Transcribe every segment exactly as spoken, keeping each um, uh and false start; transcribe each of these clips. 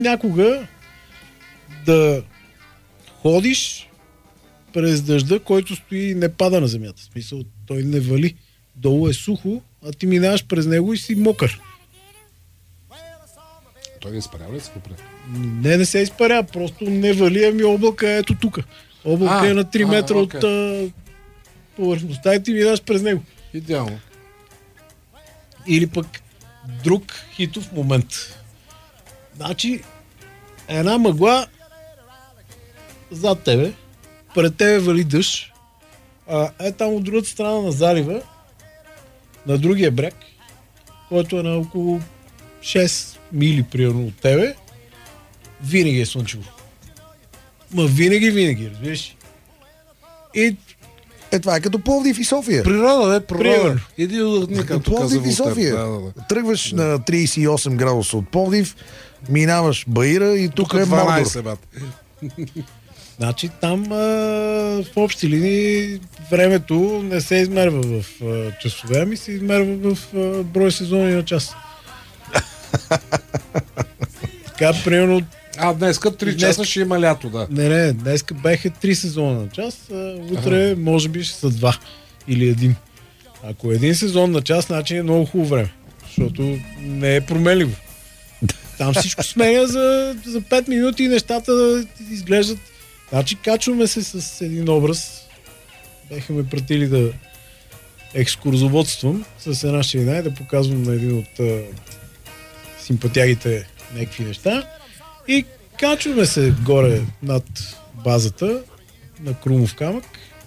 някога да ходиш през дъжда, който стои и не пада на земята. В смисъл, той не вали. Долу е сухо, а ти минаваш през него и си мокър. Той не изпарява ли се попре? Не, не се изпаря, просто не вали, ами облака е ето тук. Облака а, е на три метра а, от а, повърхността и ти минаваш през него. Идеално. Или пък друг хитов момент. Значи, една мъгла зад тебе, пред тебе вали дъжд, а е там от другата страна на залива, на другия бряг, който е на около шест мили примерно от тебе, винаги е слънчево. Ма винаги, винаги, разбираш? И Е, това е като Пловдив и София. Природа, бе, природа. Примерно. Иди отдъхни, както каза Пловдив и Волтер. София. Да, да, да. Тръгваш на трийсет и осем градуса от Пловдив, минаваш Баира и тук, Тук е Мордор. дванайсет, бат. значи там а, в общи линии времето не се измерва в а, часове, ами се измерва в а, брой сезони на час. Така, примерно... А, днеска три Днес- часа ще има лято, да. Не, не, днеска бяха три сезона на час, а утре може би ще са два или един. Ако е един сезон на час, значи е много хубаво време, защото не е променливо. Там всичко сменя за, за пет минути и нещата изглеждат. Значи качваме се с един образ. Бяха ме пратили да екскурзоводствам с една ширина и да показвам на един от а, симпатягите някакви неща. И качваме се горе над базата на Крумов камък.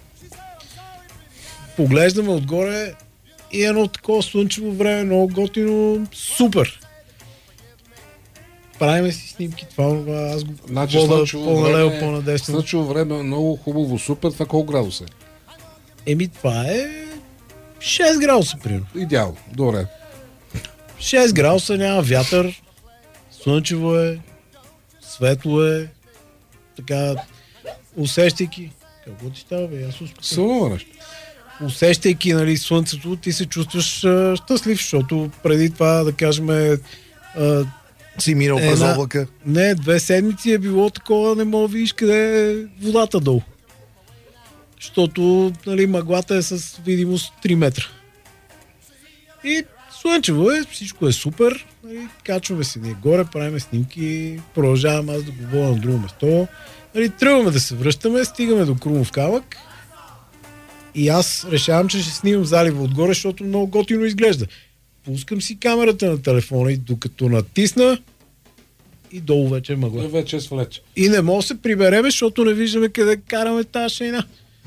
Поглеждаме отгоре и едно такова слънчево време, много готино, супер. Правиме си снимки, това аз го Значи вода слънчево по-налево, време, по-надесно. слънчево време е много хубаво, супер. Това колко градус е? Еми това е шест градуса, примерно. Идеално, добре. шест градуса, няма вятър, слънчево е, светло е, така, усещайки. Какво ти става, бе? Аз успокоя. Силно нещо. Усещайки, нали, слънцето, ти се чувстваш а, щастлив, защото преди това, да кажем, а, Си минал през Една- облака. не, две седмици е било такова, не мога да видиш къде е водата долу. Защото, нали, мъглата е с видимост три метра. И слънчево е, всичко е супер. Нали, качваме се ние горе, правим снимки, продължавам аз да го водя на друго место. Нали, тръгваме да се връщаме, стигаме до Крумов камък. И аз решавам, че ще снимам залива отгоре, защото много готино изглежда. Пускам си камерата на телефона и докато натисна и долу вече е мъгла. Той вече е свлече. И не мога да се прибереме, защото не виждаме къде караме тази шейна.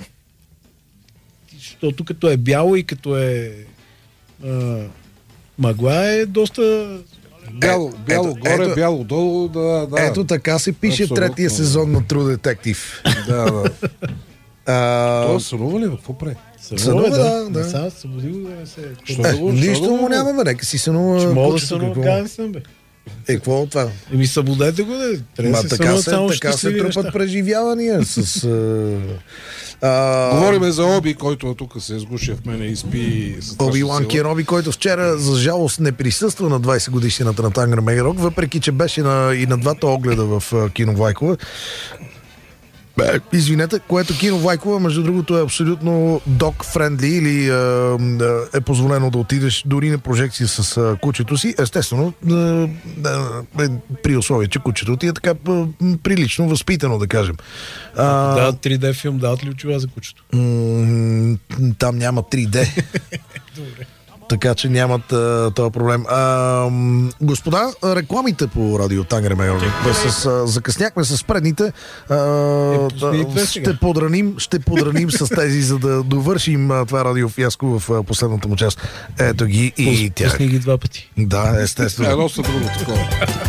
Защото като е бяло и като е а, мъгла е доста... Бяло, бяло ето, горе, ето- бяло долу, да, да. Ето така се пише Абсолютно. третия сезон на True Detective. Да, да. А, Това сънува ли? Какво прави? Сънува, да, да. Не са, събуди го да не се... Що е, да го- нищо що да му го- няма, бе, нека си сънува. Ще мога да кучето, сънува, какво? как не съм, бе. Е, какво от това? Еми събудете го, да. Трябва Ма да се така сънуват се, само така се щастливи тръпат неща. преживявания с... а, а, Говориме за Оби, който тук се изгуши в мене и спи с Оби-Лан Кеноби, който вчера, за жалост, не присъства на двайсет годишнината на Тангър Мегерок, въпреки че беше на, и на двата огледа в а, кино Вайкова. Бе, извинете, което кино Вайкова, между другото, е абсолютно dog-friendly или а, е позволено да отидеш дори на прожекция с а, кучето си. Естествено, а, а, при условие, че кучето ти е така а, прилично възпитано, да кажем. А, Да, три Д филм, дават ли очила за кучето? М, там няма три Д. Така че нямат а, този проблем. А, м, господа, рекламите по радио Тангър Мегерок. С, а, закъсняхме с предните. А, пусни две да, сега. ще подраним, ще подраним с тези, за да довършим а, това радиофиаско в а, последната му част. Ето ги и Пус- тях. Пусни ги два пъти. Да, естествено. Едно са друго такова.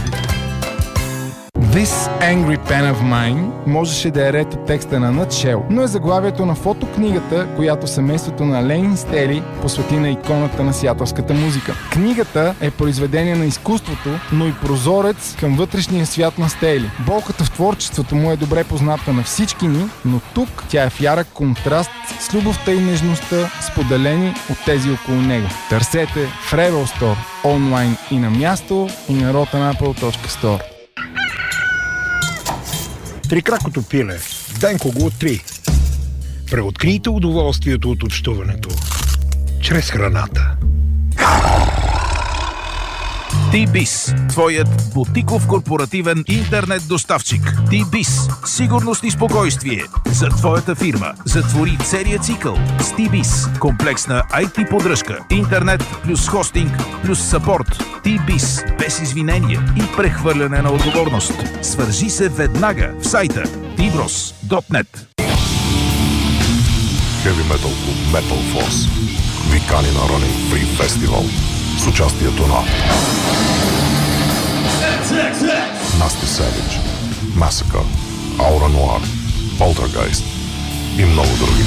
This angry pen of mine можеше да е ред от текста на Nutshell, но е заглавието на фотокнигата, която семейството на Ленин Стели посвети на иконата на сиатълската музика. Книгата е произведение на изкуството, но и прозорец към вътрешния свят на Стели. Болката в творчеството му е добре позната на всички ни, но тук тя е в ярък контраст с любовта и нежността, споделени от тези около него. Търсете в Rebel Store онлайн и на място, и на rotanapple точка store. Трикракото пиле. Денко го три. Преоткрийте удоволствието от общуването чрез храната. T-Biz, твоят бутиков корпоративен интернет доставчик. T-Biz, сигурност и спокойствие за твоята фирма. Затвори целия цикъл с T-Biz. Комплексна ай ти поддръжка, интернет плюс хостинг плюс съпорт. T-Biz, без извинения и прехвърляне на отговорност. Свържи се веднага в сайта ти брос точка нет. Heavy Metal Club Metal Force ви кани на Running Free Festival с участието на Nasty Savage, Massacre, Aura Noir, Poltergeist и много други.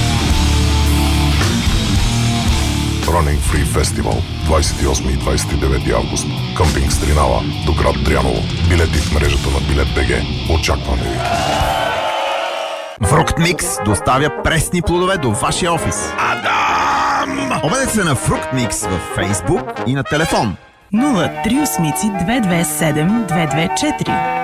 Running Free Festival двадесет и осми и двадесет и девети август. Къмпинг Стринава до град Дряново. Билети в мрежата на Билет точка би джи. Очакваме ви! Фрукт Микс доставя пресни плодове до вашия офис. Адам! Обадете се на Фрукт Микс във Фейсбук и на телефон нула три осем две две седем две две четири.